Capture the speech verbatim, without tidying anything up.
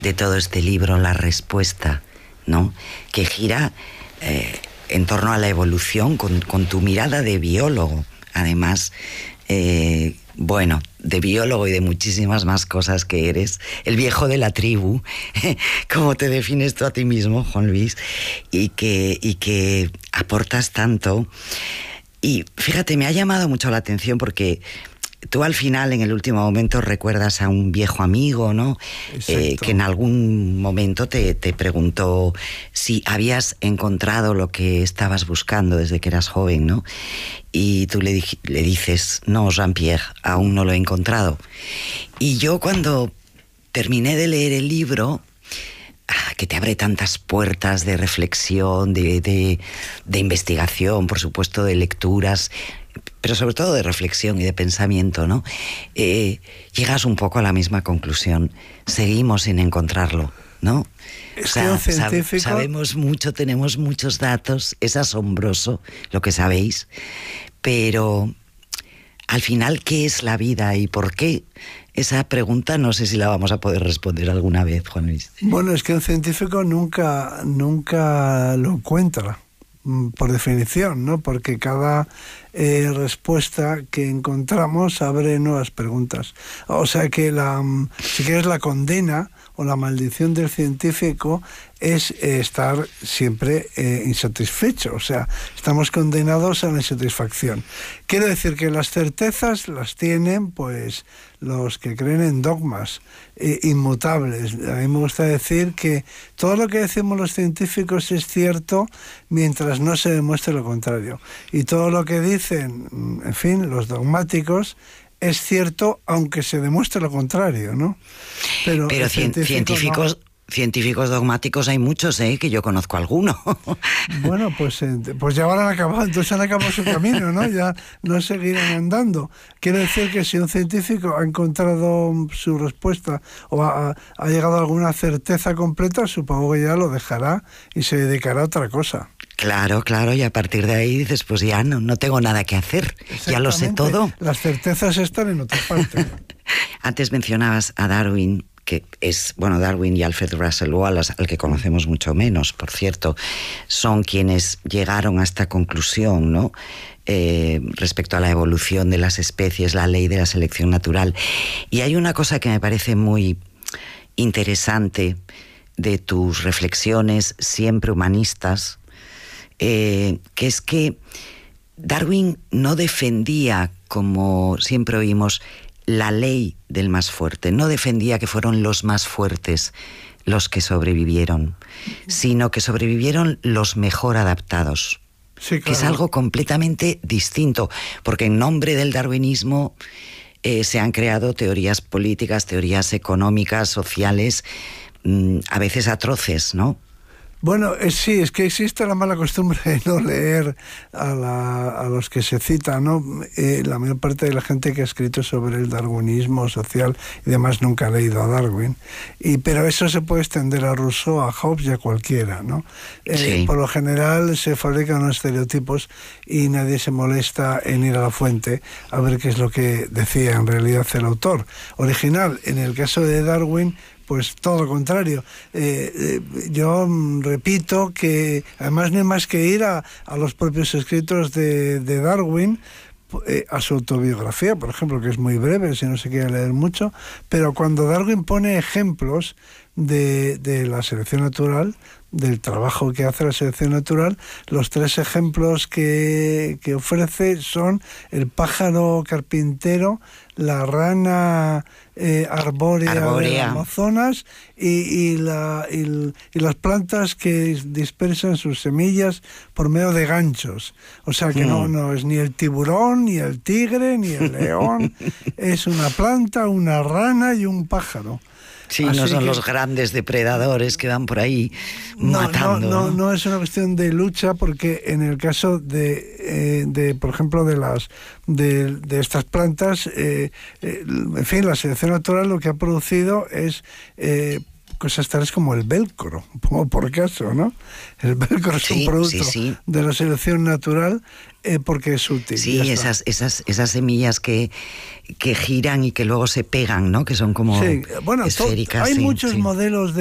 de todo este libro, la respuesta, ¿no? Que gira eh, en torno a la evolución con, con tu mirada de biólogo, además, eh, bueno, de biólogo y de muchísimas más cosas que eres, el viejo de la tribu, como te defines tú a ti mismo, Juan Luis, y que, y que aportas tanto. Y fíjate, me ha llamado mucho la atención porque tú al final, en el último momento, recuerdas a un viejo amigo, ¿no? Eh, que en algún momento te, te preguntó si habías encontrado lo que estabas buscando desde que eras joven, ¿no? Y tú le, le dices, no, Jean-Pierre, aún no lo he encontrado. Y yo cuando terminé de leer el libro, que te abre tantas puertas de reflexión, de, de, de investigación, por supuesto, de lecturas, pero sobre todo de reflexión y de pensamiento, ¿no? Eh, llegas un poco a la misma conclusión. Seguimos sin encontrarlo, ¿no? Es o sea, que un científico... sab- sabemos mucho, tenemos muchos datos, es asombroso lo que sabéis, pero al final, ¿qué es la vida y por qué? Esa pregunta no sé si la vamos a poder responder alguna vez, Juan Luis. Bueno, es que un científico nunca, nunca lo encuentra, por definición, ¿no? Porque cada eh, respuesta que encontramos abre nuevas preguntas. O sea que la, si quieres, la condena o la maldición del científico es eh, estar siempre eh, insatisfecho. O sea, estamos condenados a la insatisfacción. Quiero decir que las certezas las tienen, pues, los que creen en dogmas eh, inmutables. A mí me gusta decir que todo lo que decimos los científicos es cierto mientras no se demuestre lo contrario. Y todo lo que dicen, en fin, los dogmáticos, es cierto aunque se demuestre lo contrario, ¿no? Pero, Pero científico científicos... No. Científicos dogmáticos hay muchos, ¿eh? Que yo conozco alguno. Bueno, pues, pues ya habrán acabado, entonces han acabado su camino, ¿no? Ya no seguirán andando. Quiere decir que si un científico ha encontrado su respuesta o ha, ha llegado a alguna certeza completa, supongo que ya lo dejará y se dedicará a otra cosa. Claro, claro, y a partir de ahí dices, pues ya no, no tengo nada que hacer, ya lo sé todo. Las certezas están en otra parte. Antes mencionabas a Darwin, que es, bueno, Darwin y Alfred Russel Wallace, al que conocemos mucho menos, por cierto, son quienes llegaron a esta conclusión, ¿no? Eh, respecto a la evolución de las especies, la ley de la selección natural. Y hay una cosa que me parece muy interesante de tus reflexiones, siempre humanistas, eh, que es que Darwin no defendía, como siempre oímos, la ley del más fuerte, no defendía que fueron los más fuertes los que sobrevivieron, sino que sobrevivieron los mejor adaptados. Sí, claro. Que es algo completamente distinto, porque en nombre del darwinismo eh, se han creado teorías políticas, teorías económicas, sociales, mmm, a veces atroces, ¿no? Bueno, eh, sí, es que existe la mala costumbre de no leer a, la, a los que se citan, ¿no? Eh, la mayor parte de la gente que ha escrito sobre el darwinismo social y demás nunca ha leído a Darwin, y, pero eso se puede extender a Rousseau, a Hobbes y a cualquiera, ¿no? Eh, sí. Por lo general se fabrican unos estereotipos y nadie se molesta en ir a la fuente a ver qué es lo que decía en realidad el autor original. En el caso de Darwin, pues todo lo contrario. Eh, eh, yo repito que además no hay más que ir a, a los propios escritos de, de Darwin, eh, a su autobiografía, por ejemplo, que es muy breve, si no se quiere leer mucho, pero cuando Darwin pone ejemplos de, de la selección natural, del trabajo que hace la selección natural, los tres ejemplos que, que ofrece son el pájaro carpintero, la rana eh, arbórea, arbórea del Amazonas y, y, la, y, y las plantas que dispersan sus semillas por medio de ganchos. O sea que mm. no, no es ni el tiburón, ni el tigre, ni el león, es una planta, una rana y un pájaro. Sí, Así no son que, los grandes depredadores que van por ahí no, matando. No, no, ¿no? no es una cuestión de lucha, porque en el caso de, eh, de por ejemplo, de las de, de estas plantas, eh, eh, en fin, la selección natural lo que ha producido es eh, cosas tales como el velcro, pongo por caso, ¿no? El velcro es sí, un producto sí, sí. de la selección natural eh, porque es útil. Sí, esas, esas, esas semillas que, que giran y que luego se pegan, ¿no? Que son como sí, bueno, esféricas. hay sí, muchos sí. modelos de